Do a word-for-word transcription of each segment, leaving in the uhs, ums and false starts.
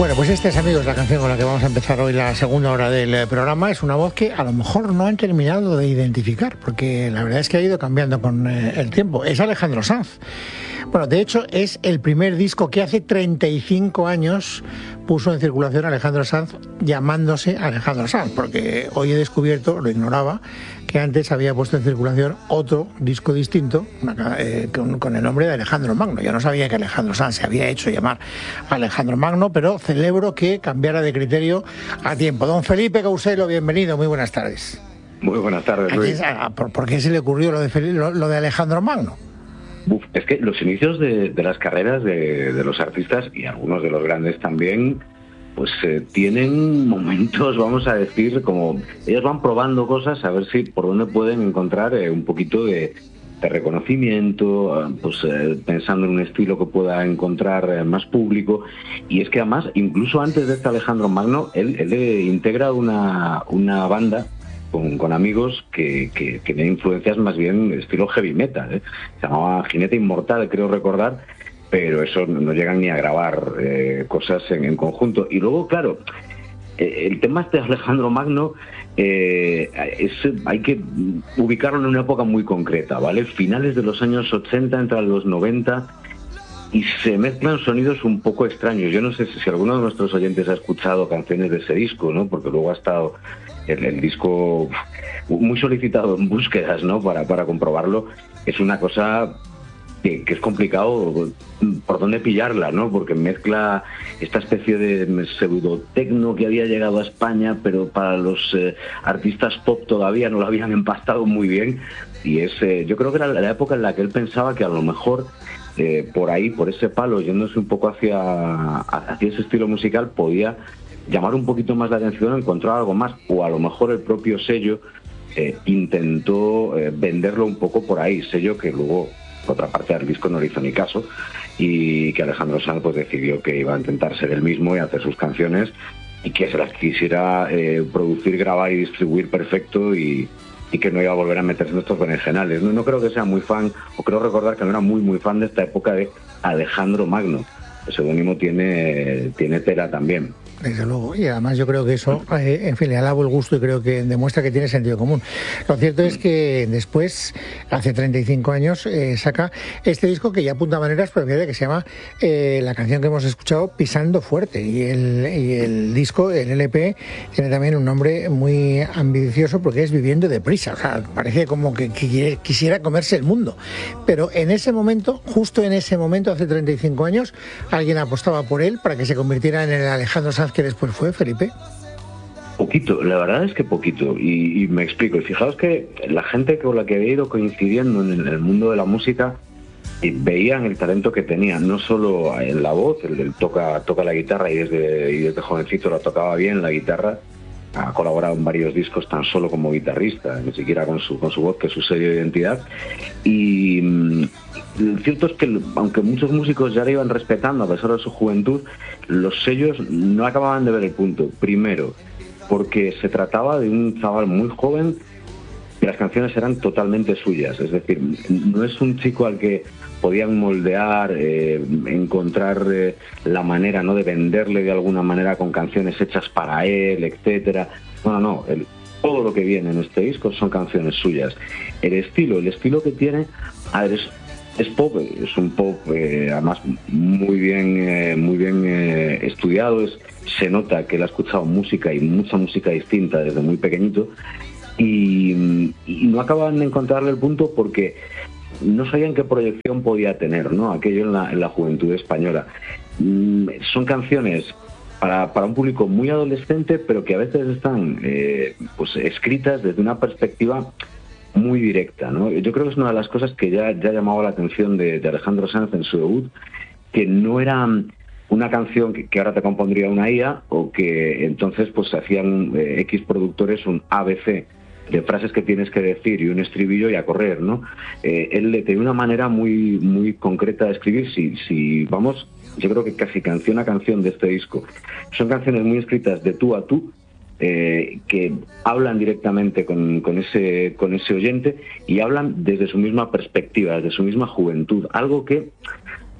Bueno, pues esta es, amigos, la canción con la que vamos a empezar hoy la segunda hora del programa. Es una voz que a lo mejor no han terminado de identificar, porque la verdad es que ha ido cambiando con eh, el tiempo. Es Alejandro Sanz. Bueno, de hecho, es el primer disco que hace treinta y cinco años puso en circulación Alejandro Sanz, llamándose Alejandro Sanz, porque hoy he descubierto, lo ignoraba, que antes había puesto en circulación otro disco distinto una, eh, con, con el nombre de Alejandro Magno. Yo no sabía que Alejandro Sanz se había hecho llamar Alejandro Magno, pero celebro que cambiara de criterio a tiempo. Don Felipe Couselo, bienvenido, muy buenas tardes. Muy buenas tardes, Luis. ¿A, por, ¿Por qué se le ocurrió lo de, Felipe, lo, lo de Alejandro Magno? Uf, es que los inicios de, de las carreras de, de los artistas, y algunos de los grandes también, pues eh, tienen momentos, vamos a decir, como ellos van probando cosas a ver si por dónde pueden encontrar eh, un poquito de, de reconocimiento, eh, pues eh, pensando en un estilo que pueda encontrar eh, más público. Y es que además, incluso antes de este Alejandro Magno, él, él eh, integra una, una banda Con, con amigos que, que, que tienen influencias más bien estilo heavy metal, ¿eh? Se llamaba Jinete Inmortal, creo recordar, pero eso no llegan ni a grabar eh, cosas en, en conjunto. Y luego, claro, eh, el tema este de Alejandro Magno eh, es, hay que ubicarlo en una época muy concreta, ¿vale? Finales de los años ochenta, entre los noventa, y se mezclan sonidos un poco extraños. Yo no sé si, si alguno de nuestros oyentes ha escuchado canciones de ese disco, ¿no? Porque luego ha estado el, el disco muy solicitado en búsquedas, ¿no? Para, para comprobarlo. Es una cosa que, que es complicado por dónde pillarla, ¿no? Porque mezcla esta especie de pseudotecno que había llegado a España, pero para los eh, artistas pop todavía no lo habían empastado muy bien. Y es, eh, yo creo que era la época en la que él pensaba que a lo mejor Eh, por ahí, por ese palo, yéndose un poco hacia, hacia ese estilo musical, podía llamar un poquito más la atención, encontrar algo más, o a lo mejor el propio sello eh, intentó eh, venderlo un poco por ahí, sello que luego, por otra parte, al disco no le hizo ni caso, y que Alejandro Sanz pues decidió que iba a intentar ser él mismo y hacer sus canciones, y que se las quisiera eh, producir, grabar y distribuir perfecto, y y que no iba a volver a meterse en estos berenjenales. No, no creo que sea muy fan, o creo recordar que no era muy muy fan de esta época de Alejandro Magno. El seudónimo tiene, tiene tela también. Desde luego, y además yo creo que eso, eh, en fin, le alabo el gusto y creo que demuestra que tiene sentido común. Lo cierto es que después, hace treinta y cinco años, eh, saca este disco que ya apunta maneras, pero fíjate que se llama, eh, la canción que hemos escuchado, Pisando Fuerte, y el, y el disco, el L P, tiene también un nombre muy ambicioso porque es Viviendo Deprisa, o sea, parece como que, que quisiera comerse el mundo. Pero en ese momento, justo en ese momento, hace treinta y cinco años, alguien apostaba por él para que se convirtiera en el Alejandro Sanz que después fue, Felipe. Poquito, la verdad es que poquito, y, y me explico. Y fijaos que la gente con la que había ido coincidiendo en el mundo de la música y veían el talento que tenía, no solo en la voz, él, él toca, toca la guitarra y desde, y desde jovencito la tocaba bien la guitarra, ha colaborado en varios discos tan solo como guitarrista, ni siquiera con su, con su voz, que es su sello de identidad. Y mmm, cierto es que aunque muchos músicos ya le iban respetando a pesar de su juventud, los sellos no acababan de ver el punto. Primero, porque se trataba de un chaval muy joven y las canciones eran totalmente suyas, es decir, no es un chico al que podían moldear, eh, encontrar eh, la manera, ¿no?, de venderle de alguna manera con canciones hechas para él, etcétera. No, no, no, el, todo lo que viene en este disco son canciones suyas. El estilo, el estilo que tiene, a ver, es, es pop, es un pop eh, además muy bien, eh, muy bien eh, estudiado, es, se nota que él ha escuchado música y mucha música distinta desde muy pequeñito, y, y no acaban de encontrarle el punto porque no sabían qué proyección podía tener, ¿no?, aquello en la, en la juventud española. Mm, son canciones para, para un público muy adolescente, pero que a veces están eh, pues escritas desde una perspectiva muy directa, ¿no? Yo creo que es una de las cosas que ya, ya llamaba la atención de, de Alejandro Sanz en su debut, que no era una canción que, que ahora te compondría una I A, o que entonces pues hacían eh, X productores un A B C de frases que tienes que decir y un estribillo y a correr, ¿no? Eh, él tenía una manera muy muy concreta de escribir. Si, si vamos, yo creo que casi canción a canción de este disco son canciones muy escritas de tú a tú, eh, que hablan directamente con, con ese con ese oyente y hablan desde su misma perspectiva, desde su misma juventud, algo que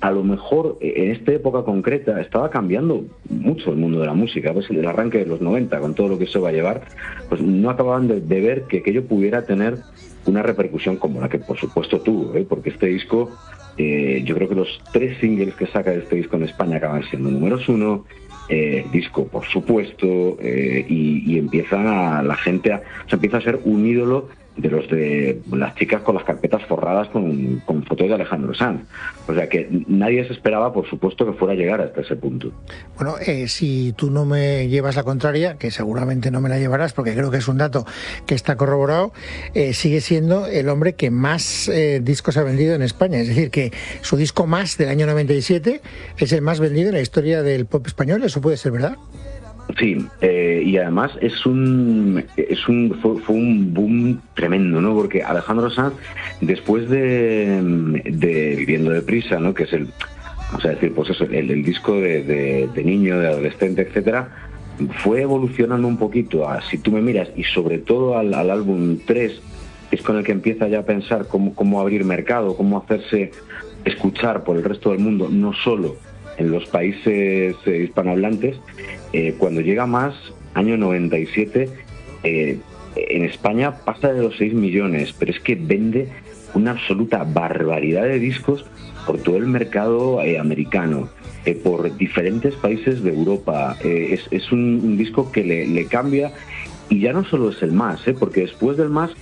a lo mejor en esta época concreta estaba cambiando mucho el mundo de la música, pues el arranque de los noventa, con todo lo que eso va a llevar, pues no acababan de, de ver que aquello pudiera tener una repercusión como la que por supuesto tuvo, ¿eh? Porque este disco, eh, yo creo que los tres singles que saca de este disco en España acaban siendo números uno, eh, disco por supuesto, eh, y, y empieza a, la gente a, o sea, empieza a ser un ídolo de los de las chicas con las carpetas forradas con, con fotos de Alejandro Sanz. O sea que nadie se esperaba, por supuesto, que fuera a llegar hasta ese punto. Bueno, eh, si tú no me llevas la contraria, que seguramente no me la llevarás porque creo que es un dato que está corroborado, eh, sigue siendo el hombre que más eh, discos ha vendido en España. Es decir, que su disco Más del año noventa y siete es el más vendido en la historia del pop español. ¿Eso puede ser verdad? Sí, eh, y además es un, es un fue, fue un boom tremendo, ¿no? Porque Alejandro Sanz, después de, de Viviendo deprisa, ¿no? Que es el, vamos a decir, pues eso, el, el disco de, de, de niño, de adolescente, etcétera, fue evolucionando un poquito a Si tú me miras, y sobre todo al, al álbum tres, que es con el que empieza ya a pensar cómo, cómo abrir mercado, cómo hacerse escuchar por el resto del mundo, no solo en los países eh, hispanohablantes. Eh, cuando llega Más, año noventa y siete, eh, en España pasa de los seis millones, pero es que vende una absoluta barbaridad de discos por todo el mercado eh, americano, eh, por diferentes países de Europa. Eh, es, es un, un disco que le, le cambia, y ya no solo es el Más, eh, porque después del Más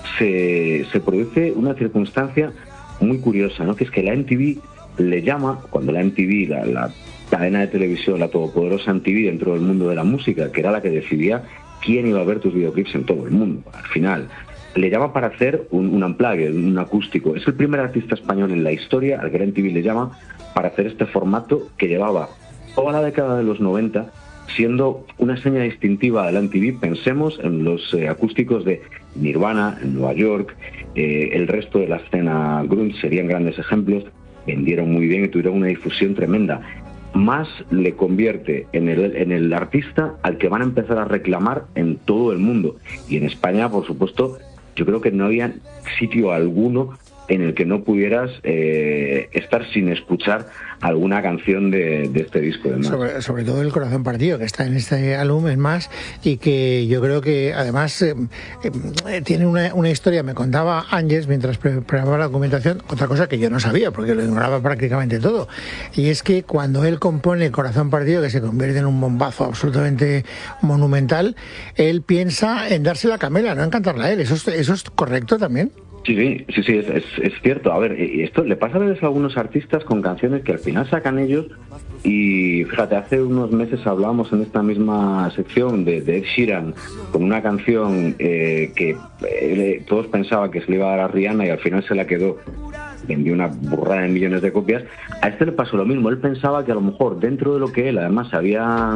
se, se produce una circunstancia muy curiosa, ¿no? Que es que la M T V le llama, cuando la M T V, la, la cadena de televisión, la todopoderosa M T V dentro del mundo de la música, que era la que decidía quién iba a ver tus videoclips en todo el mundo, al final, le llama para hacer un, un unplugged, un acústico. Es el primer artista español en la historia al que la M T V le llama para hacer este formato que llevaba toda la década de los noventa siendo una seña distintiva de la M T V. Pensemos en los eh, acústicos de Nirvana en Nueva York, eh, el resto de la escena grunge serían grandes ejemplos, vendieron muy bien y tuvieron una difusión tremenda. Más le convierte en el, en el artista al que van a empezar a reclamar en todo el mundo. Y en España, por supuesto, yo creo que no había sitio alguno en el que no pudieras eh, estar sin escuchar alguna canción de, de este disco de Más. Sobre, sobre todo El corazón partido, que está en este álbum, es Más, y que yo creo que además eh, eh, tiene una, una historia. Me contaba Ángeles mientras preparaba la documentación, otra cosa que yo no sabía, porque lo ignoraba prácticamente todo, y es que cuando él compone El corazón partido, que se convierte en un bombazo absolutamente monumental, él piensa en dársela a Camela, no en cantarla a él. ¿Eso es, eso es correcto también? Sí, sí, sí, sí, es, es, es cierto. A ver, esto le pasa a veces a algunos artistas con canciones que al final sacan ellos, y fíjate, hace unos meses hablábamos en esta misma sección de, de Ed Sheeran con una canción eh, que eh, todos pensaban que se le iba a dar a Rihanna y al final se la quedó, vendió una burrada de millones de copias. A este le pasó lo mismo. Él pensaba que a lo mejor dentro de lo que él además había...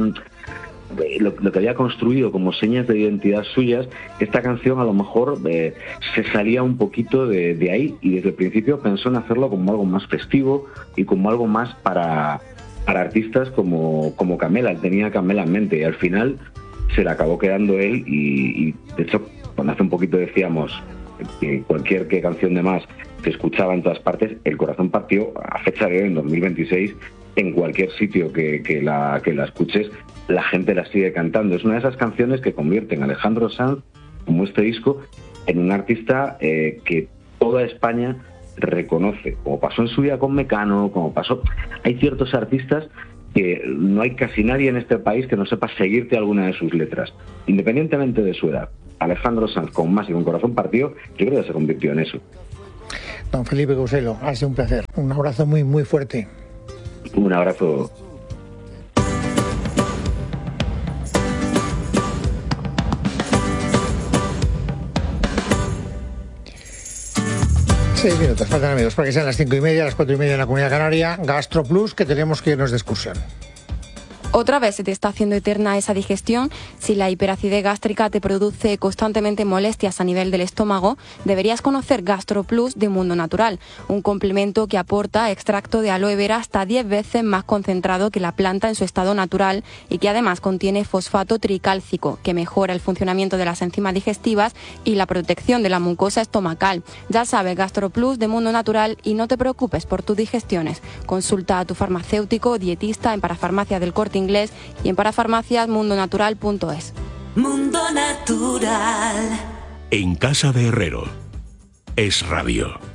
Lo, lo que había construido como señas de identidad suyas, esta canción a lo mejor eh, se salía un poquito de, de ahí, y desde el principio pensó en hacerlo como algo más festivo y como algo más para, para artistas como, como Camela. Tenía a Camela en mente y al final se la acabó quedando él, y, y de hecho cuando hace un poquito decíamos que cualquier que canción de Más se escuchaba en todas partes, El corazón partió a fecha de hoy, en dos mil veintiséis, en cualquier sitio que, que, la, que la escuches, la gente la sigue cantando. Es una de esas canciones que convierten a Alejandro Sanz, como este disco, en un artista eh, que toda España reconoce, como pasó en su día con Mecano, como pasó... Hay ciertos artistas que no hay casi nadie en este país que no sepa seguirte alguna de sus letras, independientemente de su edad. Alejandro Sanz, con Más y con Corazón partido, yo creo que se convirtió en eso. Don Felipe Couselo, ha sido un placer. Un abrazo muy, muy fuerte. Un abrazo. Seis minutos, faltan, amigos, para que sean las cinco y media, las cuatro y media en la Comunidad Canaria. Gastro Plus, que tenemos que irnos de excursión. Otra vez se te está haciendo eterna esa digestión. Si la hiperacidez gástrica te produce constantemente molestias a nivel del estómago, deberías conocer GastroPlus de Mundo Natural, un complemento que aporta extracto de aloe vera hasta diez veces más concentrado que la planta en su estado natural y que además contiene fosfato tricálcico, que mejora el funcionamiento de las enzimas digestivas y la protección de la mucosa estomacal. Ya sabes, GastroPlus de Mundo Natural, y no te preocupes por tus digestiones. Consulta a tu farmacéutico o dietista en Parafarmacia del Corte Inglés y en parafarmacias mundo natural punto es. Mundo Natural. En casa de Herrero. Es Radio.